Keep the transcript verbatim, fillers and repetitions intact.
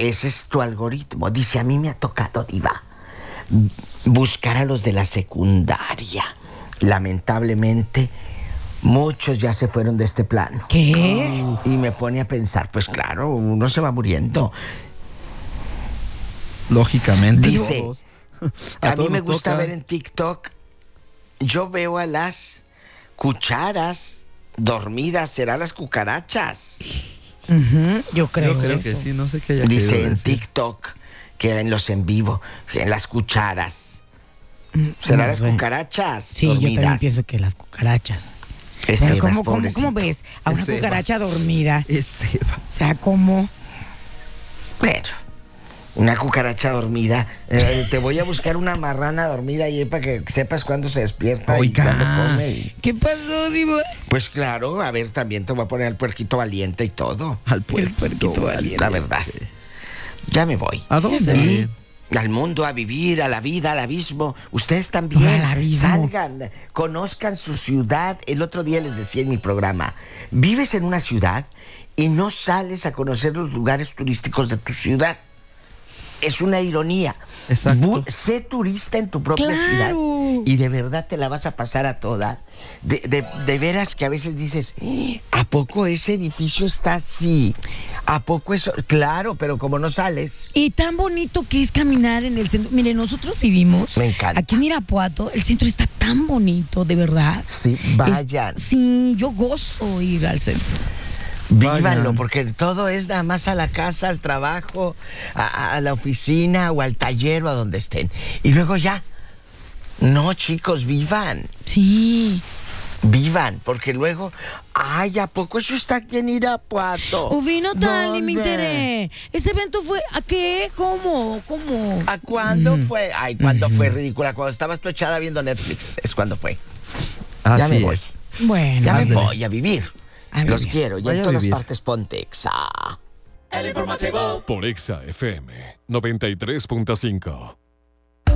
ese es tu algoritmo. Dice, a mí me ha tocado, diva, buscar a los de la secundaria. Lamentablemente, muchos ya se fueron de este plano. ¿Qué? Y me pone a pensar, pues claro, uno se va muriendo. Lógicamente. Dice, todos. a, A mí todos me nos gusta toca. ver en TikTok, yo veo a las cucharas dormidas, ¿será las cucarachas? Ujú, yo creo, Yo creo eso. que sí, no sé qué haya Dice querido en decir. TikTok que en los en vivo, que en las cucharas. ¿Será No las sé. cucarachas Sí, dormidas? yo también pienso que las cucarachas. Es Pero Sebas, ¿cómo, cómo, pobrecito. ¿cómo ves a una Es Sebas. cucaracha dormida? Es Seba. O sea, ¿cómo? Bueno, una cucaracha dormida. Eh, te voy a buscar una marrana dormida ahí para que sepas cuándo se despierta Oiga. y cuándo come. y- ¿Qué pasó, Diva? Pues claro, a ver, también te voy a poner al puerquito valiente y todo. Al El puerquito, puerquito valiente. La verdad. Ya me voy. ¿A Ya dónde? se Y al mundo, a vivir, a la vida, al abismo. Ustedes también Al abismo. salgan, conozcan su ciudad. El otro día les decía en mi programa, vives en una ciudad y no sales a conocer los lugares turísticos de tu ciudad. Es una ironía. Exacto. Bu- sé turista en tu propia ¡Claro! ciudad y de verdad te la vas a pasar a toda. De, de, de veras que a veces dices, ¿a poco ese edificio está así? ¿A poco eso? Claro, pero como no sales. Y tan bonito que es caminar en el centro. Mire, nosotros vivimos Me encanta. aquí en Irapuato. El centro está tan bonito, de verdad. Sí, vayan. Es- sí, yo gozo ir al centro. Vívanlo, Vayan. porque todo es nada más a la casa, al trabajo, a, a la oficina o al taller o a donde estén. Y luego ya. No, chicos, vivan, Sí. vivan, porque luego, ay, ¿a poco eso está aquí en Irapuato? O vino tal y me ¿Dónde? enteré. Ese evento fue, ¿a qué? ¿Cómo? ¿Cómo? ¿A cuándo Ujú. fue? Ay, ¿cuándo fue, ridícula? Cuando estabas tú echada viendo Netflix, es cuando fue. ya Así me voy, es. Bueno, ya me ándale. voy a vivir. A Los vivir. quiero, y Vaya en a todas vivir. partes ponte Exa. Por Exa F M noventa y tres punto cinco.